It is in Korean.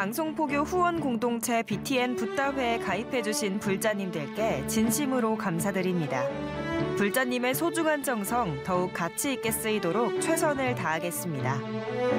방송포교 후원 공동체 BTN 붓다회에 가입해주신 불자님들께 진심으로 감사드립니다. 불자님의 소중한 정성 더욱 가치 있게 쓰이도록 최선을 다하겠습니다.